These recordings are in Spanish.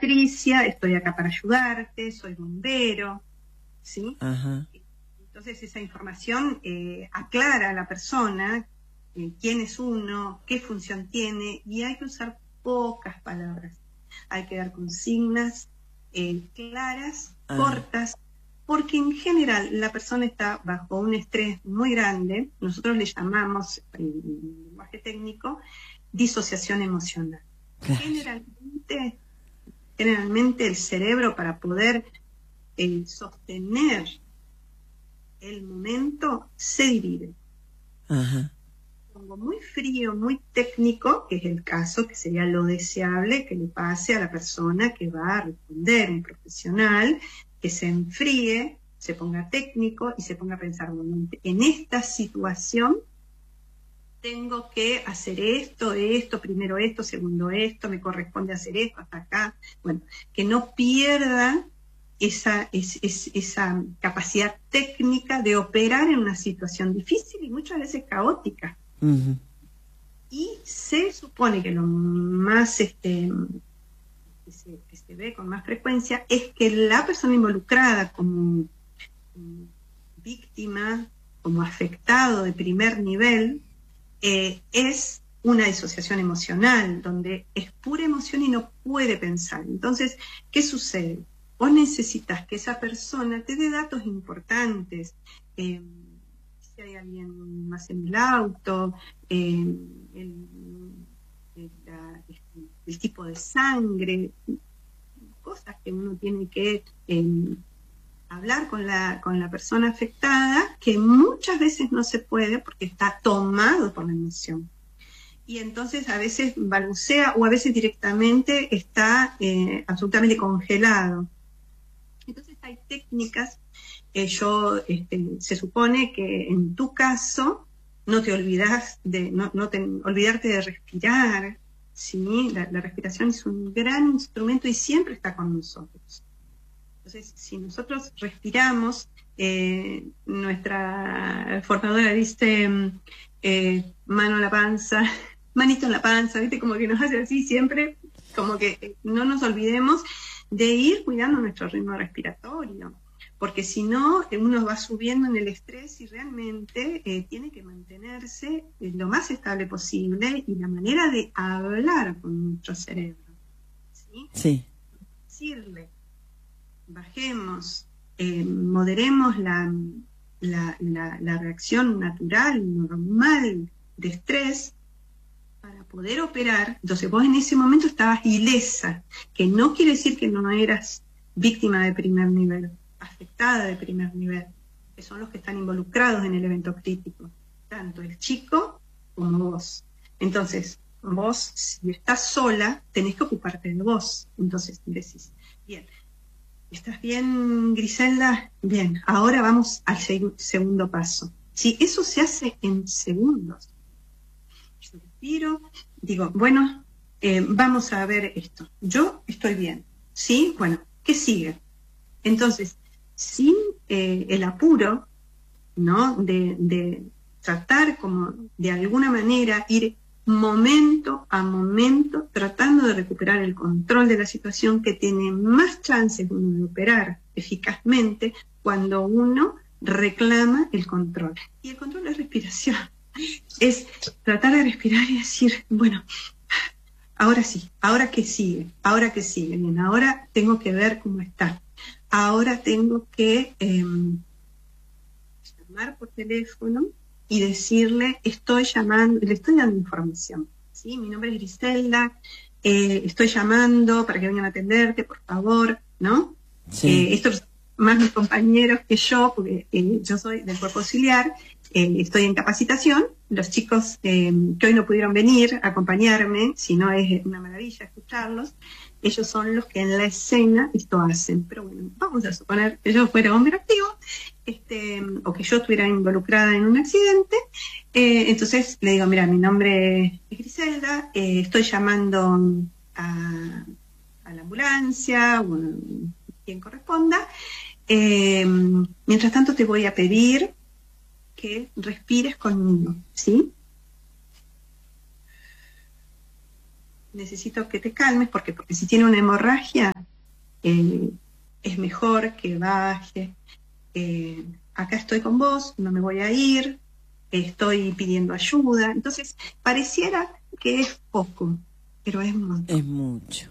Patricia, estoy acá para ayudarte, soy bombero, ¿sí? Ajá. Entonces esa información aclara a la persona quién es uno, qué función tiene, y hay que usar pocas palabras. Hay que dar consignas claras, cortas, porque en general la persona está bajo un estrés muy grande. Nosotros le llamamos, en lenguaje técnico, disociación emocional. Claro. Generalmente el cerebro, para poder sostener el momento, se divide. Ajá. Pongo muy frío, muy técnico, que es el caso, que sería lo deseable que le pase a la persona que va a responder, un profesional, que se enfríe, se ponga técnico y se ponga a pensar, bueno, en esta situación tengo que hacer esto, primero esto, segundo esto, me corresponde hacer esto, hasta acá. Bueno, que no pierda esa capacidad técnica de operar en una situación difícil y muchas veces caótica. Uh-huh. Y se supone que lo más que se ve con más frecuencia es que la persona involucrada como víctima, como afectado de primer nivel, es una disociación emocional, donde es pura emoción y no puede pensar. Entonces, ¿qué sucede? Vos necesitas que esa persona te dé datos importantes, si hay alguien más en el auto, el tipo de sangre, cosas que uno tiene que hablar con la persona afectada, que muchas veces no se puede porque está tomado por la emoción. Y entonces a veces balbucea o a veces directamente está absolutamente congelado. Entonces hay técnicas, se supone que en tu caso no te olvidas olvidarte de respirar, ¿sí? La respiración es un gran instrumento y siempre está con nosotros. Entonces, si nosotros respiramos, nuestra formadora dice mano a la panza, manito en la panza, ¿viste? Como que nos hace así siempre, como que no nos olvidemos de ir cuidando nuestro ritmo respiratorio, porque si no, uno va subiendo en el estrés y realmente tiene que mantenerse lo más estable posible, y la manera de hablar con nuestro cerebro, ¿sí? Sí. Decirle, bajemos, moderemos la reacción natural, normal de estrés para poder operar. Entonces vos en ese momento estabas ilesa, que no quiere decir que no eras víctima de primer nivel, afectada de primer nivel, que son los que están involucrados en el evento crítico, tanto el chico como vos. Entonces, vos, si estás sola, tenés que ocuparte de vos. Entonces decís, bien, ¿estás bien, Griselda? Bien, ahora vamos al segundo paso. Sí, eso se hace en segundos. Yo respiro, digo, bueno, vamos a ver esto. Yo estoy bien, ¿sí? Bueno, ¿qué sigue? Entonces, sin el apuro, ¿no? De tratar como de alguna manera ir momento a momento tratando de recuperar el control de la situación, que tiene más chances uno de operar eficazmente cuando uno reclama el control. Y el control es respiración. Es tratar de respirar y decir, bueno, ahora sí, ahora que sigue, bien, ahora tengo que ver cómo está. Ahora tengo que llamar por teléfono y decirle, le estoy dando información, ¿sí? Mi nombre es Griselda, estoy llamando para que vengan a atenderte, por favor, ¿no? Sí. Estos más mis compañeros que yo, porque yo soy del cuerpo auxiliar, estoy en capacitación. Los chicos que hoy no pudieron venir a acompañarme, si no es una maravilla escucharlos, ellos son los que en la escena esto hacen. Pero bueno, vamos a suponer que yo fuera hombre activo, o que yo estuviera involucrada en un accidente. Entonces le digo, mira, mi nombre es Griselda, estoy llamando a la ambulancia, o quien corresponda. Mientras tanto te voy a pedir que respires conmigo, ¿sí? necesito que te calmes, porque si tiene una hemorragia, es mejor que baje. Acá estoy con vos, no me voy a ir, estoy pidiendo ayuda. Entonces, pareciera que es poco, pero es mucho. Es mucho.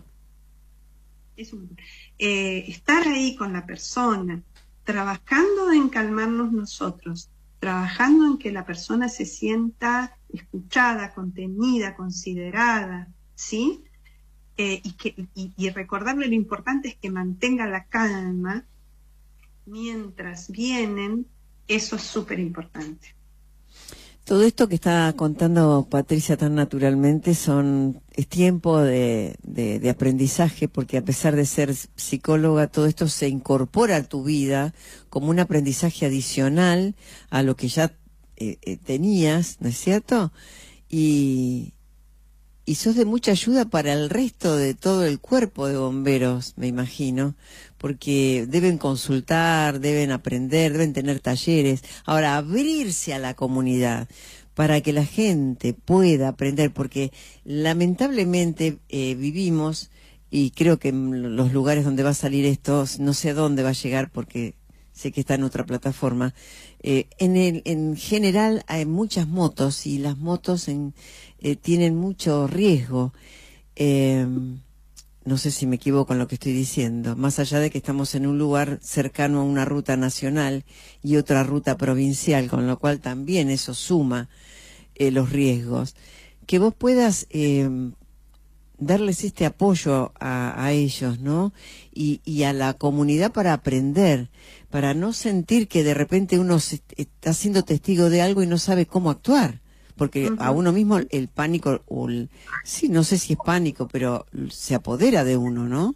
Estar ahí con la persona, trabajando en calmarnos nosotros, trabajando en que la persona se sienta escuchada, contenida, considerada, ¿sí? Y recordarle lo importante es que mantenga la calma mientras vienen, eso es súper importante. Todo esto que está contando Patricia tan naturalmente es tiempo de aprendizaje, porque a pesar de ser psicóloga, todo esto se incorpora a tu vida como un aprendizaje adicional a lo que ya tenías, ¿no es cierto? Y sos de mucha ayuda para el resto de todo el cuerpo de bomberos, me imagino, porque deben consultar, deben aprender, deben tener talleres. Ahora, abrirse a la comunidad para que la gente pueda aprender, porque lamentablemente vivimos, y creo que en los lugares donde va a salir esto, no sé a dónde va a llegar porque sé que está en otra plataforma, en general hay muchas motos, y las motos tienen mucho riesgo. No sé si me equivoco en lo que estoy diciendo, más allá de que estamos en un lugar cercano a una ruta nacional y otra ruta provincial, con lo cual también eso suma los riesgos. Que vos puedas darles este apoyo a ellos, ¿no? Y a la comunidad para aprender, para no sentir que de repente uno está siendo testigo de algo y no sabe cómo actuar. Porque a uno mismo el pánico, sí, no sé si es pánico, pero se apodera de uno, ¿no?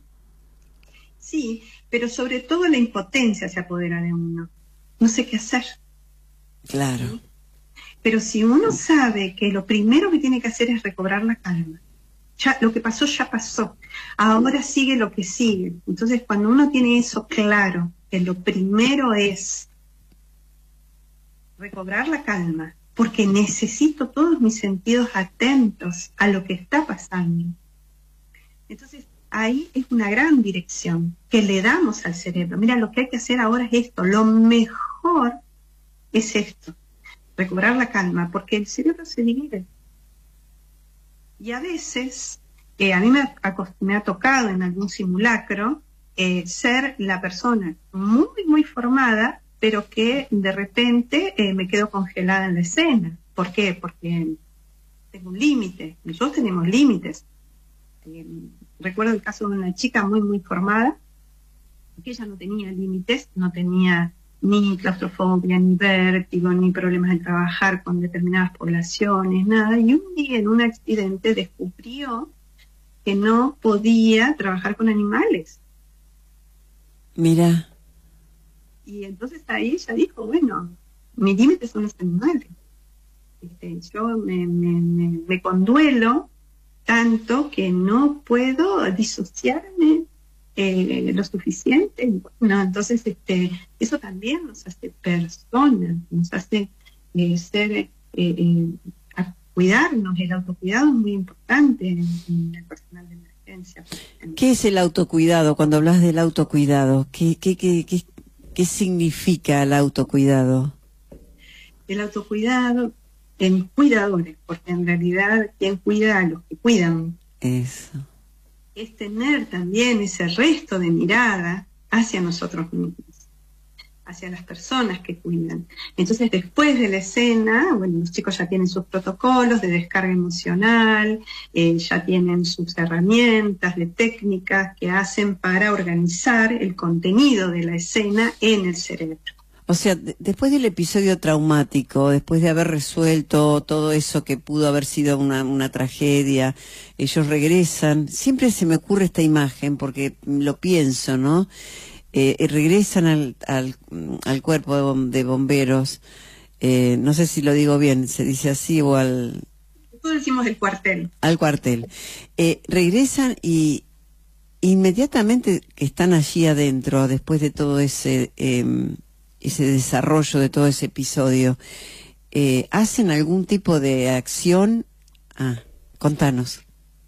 Sí, pero sobre todo la impotencia se apodera de uno. No sé qué hacer. Claro. ¿Sí? Pero si uno sabe que lo primero que tiene que hacer es recobrar la calma, ya, lo que pasó ya pasó, ahora sigue lo que sigue. Entonces, cuando uno tiene eso claro, que lo primero es recobrar la calma, porque necesito todos mis sentidos atentos a lo que está pasando. Entonces, ahí es una gran dirección que le damos al cerebro. Mira, lo que hay que hacer ahora es esto, lo mejor es esto, recobrar la calma, porque el cerebro se divide. Y a veces, a mí me ha tocado en algún simulacro ser la persona muy, muy formada, pero que de repente me quedo congelada en la escena. ¿Por qué? Porque tengo un límite, nosotros tenemos límites. Recuerdo el caso de una chica muy, muy formada, que ella no tenía límites, no tenía ni claustrofobia, ni vértigo, ni problemas de trabajar con determinadas poblaciones, nada. Y un día en un accidente descubrió que no podía trabajar con animales. Mira. Y entonces ahí ella dijo, bueno, mis límites son los animales. Yo me conduelo tanto que no puedo disociarme lo suficiente. Bueno, entonces eso también nos hace personas, nos hace ser, cuidarnos. El autocuidado es muy importante en el personal de emergencia. ¿Qué es el autocuidado? Cuando hablas del autocuidado, ¿qué significa el autocuidado? El autocuidado en cuidadores, porque en realidad quien cuida a los que cuidan. Eso. Es tener también ese resto de mirada hacia nosotros mismos, hacia las personas que cuidan. Entonces, después de la escena, bueno, los chicos ya tienen sus protocolos de descarga emocional, ya tienen sus herramientas de técnicas que hacen para organizar el contenido de la escena en el cerebro. O sea, después del episodio traumático, después de haber resuelto todo eso que pudo haber sido una tragedia, ellos regresan, siempre se me ocurre esta imagen porque lo pienso, ¿no? Regresan al cuerpo de bomberos, no sé si lo digo bien, se dice así o Nosotros decimos el cuartel. Al cuartel. Regresan y inmediatamente que están allí adentro, después de todo ese desarrollo de todo ese episodio, ¿hacen algún tipo de acción? Contanos.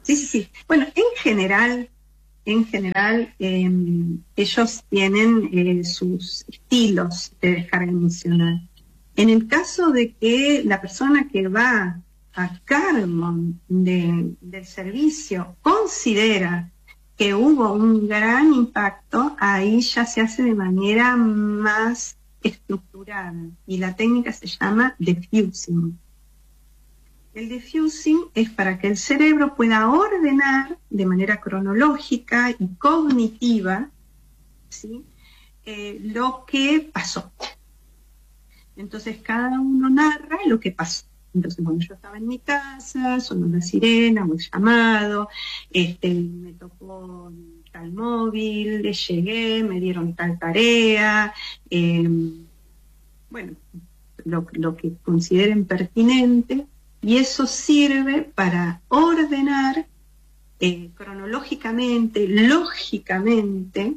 Sí, sí, sí. Bueno, en general, ellos tienen sus estilos de descarga emocional. En el caso de que la persona que va a cargo del servicio considera que hubo un gran impacto, ahí ya se hace de manera más estructurada y la técnica se llama diffusing. El diffusing es para que el cerebro pueda ordenar de manera cronológica y cognitiva, ¿sí? Lo que pasó. Entonces cada uno narra lo que pasó. Entonces, bueno, yo estaba en mi casa, sonó una sirena o el llamado, me tocó tal móvil, llegué, me dieron tal tarea, bueno, lo que consideren pertinente, y eso sirve para ordenar cronológicamente, lógicamente,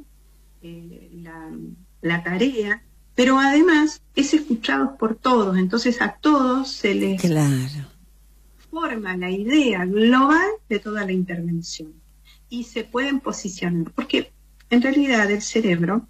la tarea, pero además es escuchado por todos, entonces a todos se les forma la idea global de toda la intervención y se pueden posicionar, porque en realidad el cerebro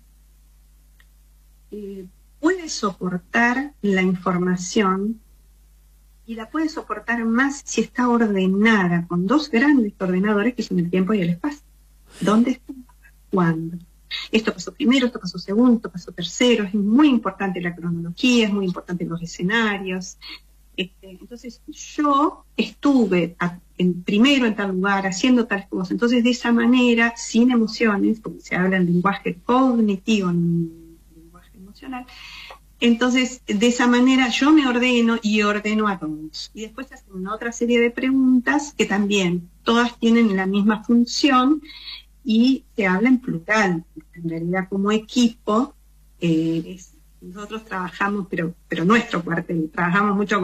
puede soportar la información y la puede soportar más si está ordenada con dos grandes ordenadores que son el tiempo y el espacio. ¿Dónde está? ¿Cuándo? Esto pasó primero, esto pasó segundo, esto pasó tercero. Es muy importante la cronología, es muy importante los escenarios. Entonces yo estuve primero en tal lugar, haciendo tal cosa. Entonces de esa manera, sin emociones, porque se habla en lenguaje cognitivo, en lenguaje emocional, entonces de esa manera yo me ordeno y ordeno a todos. Y después hacen otra serie de preguntas que también todas tienen la misma función y se habla en plural. En realidad como equipo nosotros trabajamos, pero nuestro cuartel, trabajamos mucho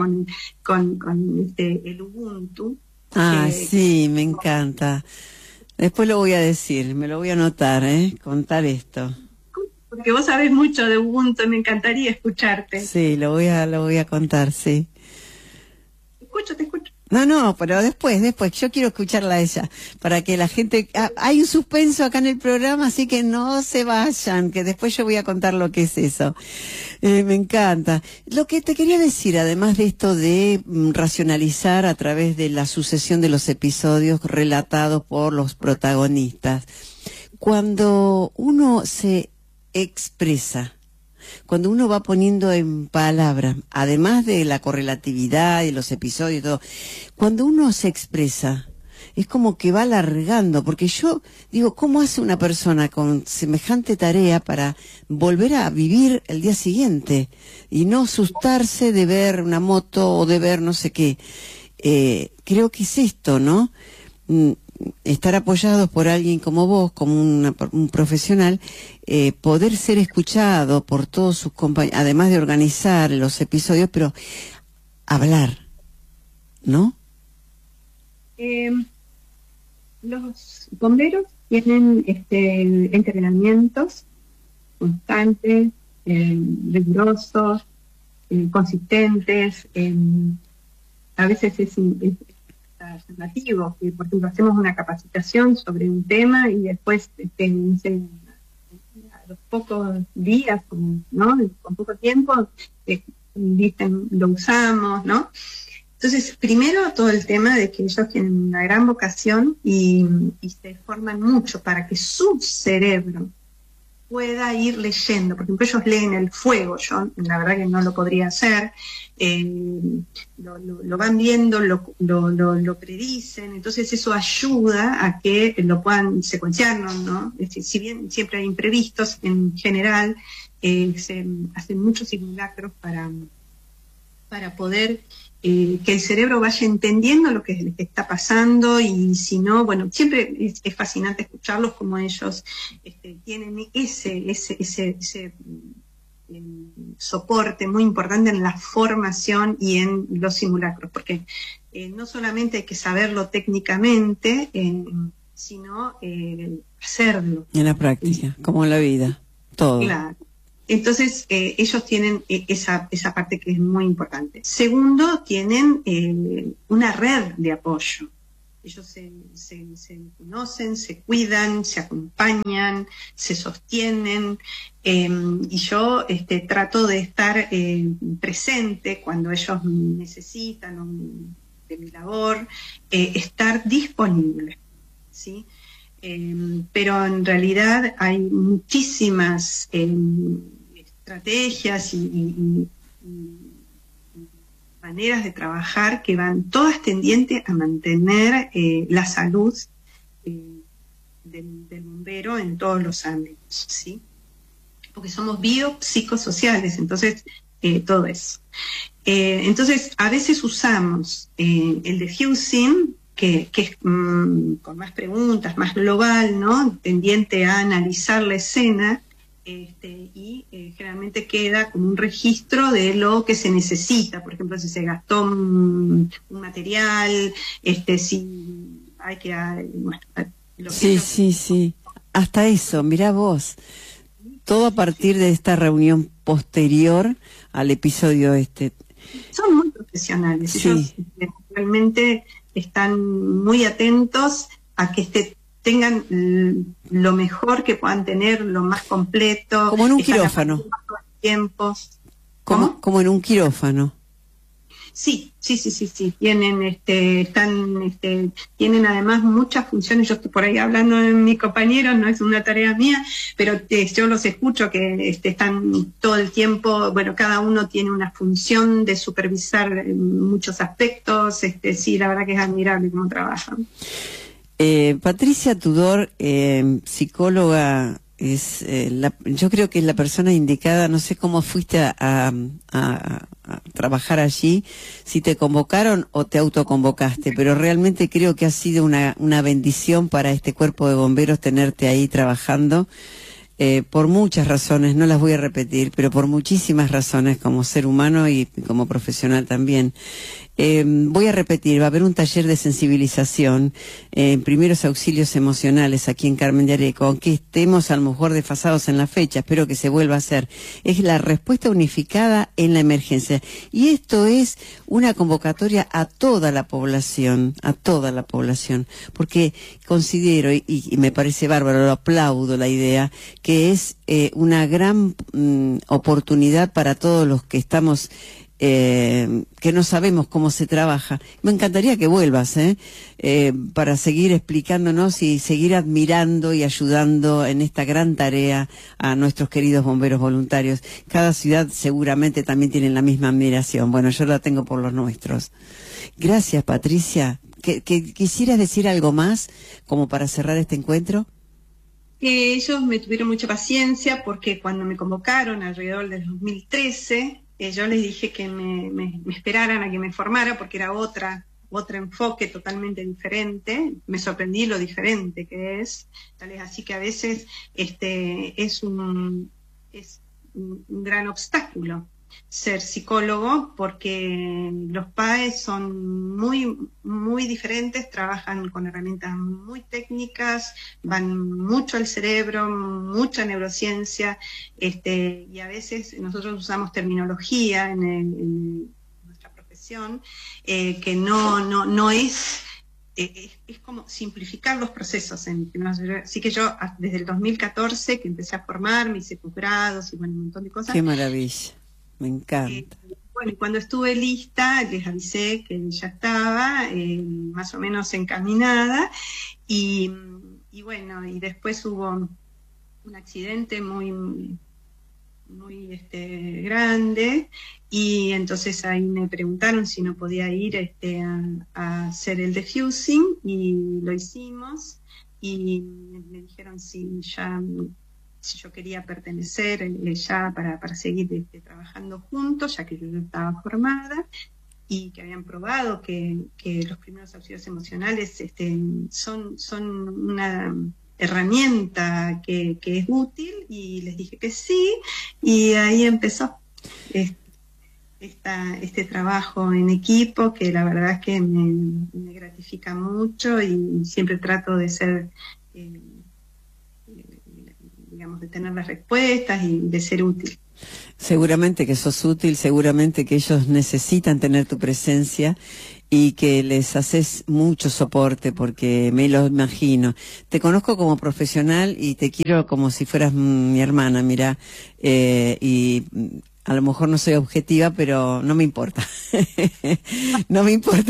con el Ubuntu. Sí, me encanta. Después lo voy a decir, me lo voy a anotar, contar esto. Porque vos sabés mucho de Ubuntu, me encantaría escucharte. Sí, lo voy a contar, sí. Te escucho. No, pero después, yo quiero escucharla a ella, para que la gente... hay un suspenso acá en el programa, así que no se vayan, que después yo voy a contar lo que es eso. Me encanta. Lo que te quería decir, además de esto de racionalizar a través de la sucesión de los episodios relatados por los protagonistas, cuando uno se expresa, cuando uno va poniendo en palabras, además de la correlatividad y los episodios y todo, cuando uno se expresa, es como que va alargando, porque yo digo, ¿cómo hace una persona con semejante tarea para volver a vivir el día siguiente y no asustarse de ver una moto o de ver no sé qué? Creo que es esto, ¿no? Estar apoyados por alguien como vos, como un profesional, poder ser escuchado por todos sus compañeros, además de organizar los episodios, pero hablar, ¿no? Los bomberos tienen entrenamientos constantes, rigurosos, consistentes. A veces es alternativo, que por ejemplo hacemos una capacitación sobre un tema y después a los pocos días, ¿no? Con poco tiempo, dicen, lo usamos, ¿no? Entonces, primero todo el tema de que ellos tienen una gran vocación y se forman mucho para que su cerebro pueda ir leyendo. Por ejemplo, ellos leen el fuego, yo la verdad que no lo podría hacer, lo van viendo, lo predicen, entonces eso ayuda a que lo puedan secuenciar, ¿no? Es decir, si bien siempre hay imprevistos, en general se hacen muchos simulacros para poder que el cerebro vaya entendiendo lo que está pasando, y si no, bueno, siempre es fascinante escucharlos como ellos tienen ese soporte muy importante en la formación y en los simulacros, porque no solamente hay que saberlo técnicamente, sino hacerlo. En la práctica, como en la vida, todo. Claro. Entonces, ellos tienen esa parte que es muy importante. Segundo, tienen una red de apoyo. ellos se conocen, se cuidan, se acompañan, se sostienen, y yo trato de estar presente cuando ellos necesitan de mi labor, estar disponible, ¿sí? Pero en realidad hay muchísimas estrategias y maneras de trabajar que van todas tendientes a mantener la salud del bombero en todos los ámbitos, ¿sí? Porque somos biopsicosociales, entonces todo eso. Entonces, a veces usamos el diffusing, que es con más preguntas, más global, ¿no? Tendiente a analizar la escena, y generalmente queda como un registro de lo que se necesita. Por ejemplo, si se gastó un material, si hay que... Bueno, sí. Hasta eso, mirá vos. Todo a partir de esta reunión posterior al episodio Son muy profesionales. Sí. Ellos realmente están muy atentos a que tengan lo mejor que puedan tener, lo más completo. Como en un quirófano. Tiempo. Como en un quirófano. Sí. Tienen, tienen además muchas funciones. Yo estoy por ahí hablando de mis compañeros, no es una tarea mía, pero yo los escucho que están todo el tiempo. Bueno, cada uno tiene una función de supervisar muchos aspectos. Sí, la verdad que es admirable cómo trabajan. Patricia Tudor, psicóloga, yo creo que es la persona indicada. No sé cómo fuiste a trabajar allí, si te convocaron o te autoconvocaste, pero realmente creo que ha sido una bendición para este cuerpo de bomberos tenerte ahí trabajando, por muchas razones, no las voy a repetir, pero por muchísimas razones, como ser humano y como profesional también. Voy a repetir, va a haber un taller de sensibilización en primeros auxilios emocionales aquí en Carmen de Areco, aunque estemos a lo mejor desfasados en la fecha, espero que se vuelva a hacer. Es la respuesta unificada en la emergencia. Y esto es una convocatoria a toda la población, porque considero, y me parece bárbaro, lo aplaudo la idea, que es una gran oportunidad para todos los que estamos que no sabemos cómo se trabaja. Me encantaría que vuelvas, para seguir explicándonos y seguir admirando y ayudando en esta gran tarea a nuestros queridos bomberos voluntarios. Cada ciudad seguramente también tiene la misma admiración. Bueno, yo la tengo por los nuestros. Gracias, Patricia. ¿Quisieras decir algo más como para cerrar este encuentro? Que ellos me tuvieron mucha paciencia porque cuando me convocaron alrededor del 2013, yo les dije que me esperaran a que me formara porque era otro enfoque totalmente diferente. Me sorprendí lo diferente que es. Tal vez así que a veces es un gran obstáculo ser psicólogo porque los PAE son muy diferentes, trabajan con herramientas muy técnicas, van mucho al cerebro, mucha neurociencia, y a veces nosotros usamos terminología en nuestra profesión que no es como simplificar los procesos. Así que yo desde el 2014 que empecé a formarme, hice posgrados y bueno, un montón de cosas. Qué maravilla. Me encanta. Bueno, y cuando estuve lista, les avisé que ya estaba más o menos encaminada, y bueno, y después hubo un accidente muy grande, y entonces ahí me preguntaron si no podía ir a hacer el diffusing, y lo hicimos, y me dijeron si yo quería pertenecer ya para seguir trabajando juntos, ya que yo estaba formada, y que habían probado que los primeros auxilios emocionales son una herramienta que es útil, y les dije que sí, y ahí empezó este trabajo en equipo, que la verdad es que me gratifica mucho, y siempre trato de ser... digamos, de tener las respuestas y de ser útil. Seguramente que sos útil, seguramente que ellos necesitan tener tu presencia, y que les haces mucho soporte, porque me lo imagino. Te conozco como profesional y te quiero como si fueras mi hermana, mira, y a lo mejor no soy objetiva, pero no me importa. No me importa.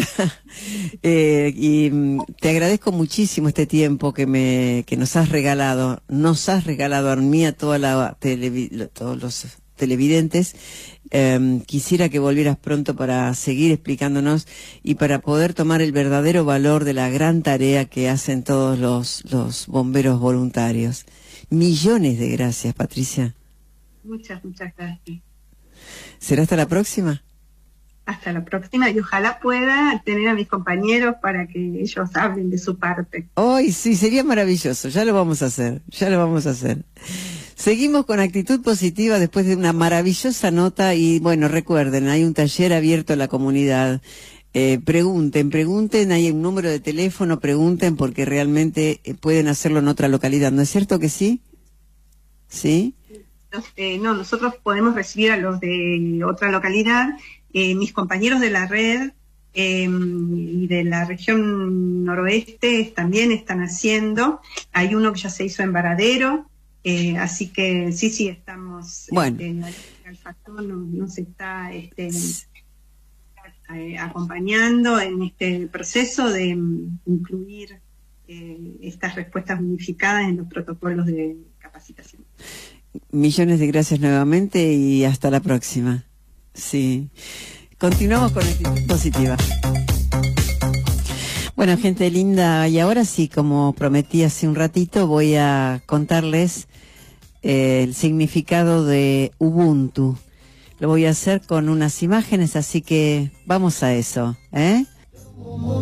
Y te agradezco muchísimo este tiempo que nos has regalado. Nos has regalado a mí, a todos los televidentes. Quisiera que volvieras pronto para seguir explicándonos y para poder tomar el verdadero valor de la gran tarea que hacen todos los bomberos voluntarios. Millones de gracias, Patricia. Muchas gracias. ¿Será hasta la próxima? Hasta la próxima, y ojalá pueda tener a mis compañeros para que ellos hablen de su parte. ¡Ay, sí! Sería maravilloso. Ya lo vamos a hacer. Seguimos con actitud positiva después de una maravillosa nota y bueno, recuerden, hay un taller abierto a la comunidad. Pregunten, hay un número de teléfono, pregunten porque realmente pueden hacerlo en otra localidad. ¿No es cierto que sí? ¿Sí? No, nosotros podemos recibir a los de otra localidad. Mis compañeros de la red y de la región noroeste también están haciendo. Hay uno que ya se hizo en Varadero, así que sí, estamos. Bueno. El factor nos está acompañando en este proceso de incluir estas respuestas unificadas en los protocolos de capacitación. Millones de gracias nuevamente y hasta la próxima. Sí. Continuamos con actitud positiva. Bueno, gente linda, y ahora sí, como prometí hace un ratito, voy a contarles el significado de Ubuntu. Lo voy a hacer con unas imágenes, así que vamos a eso, ¿eh?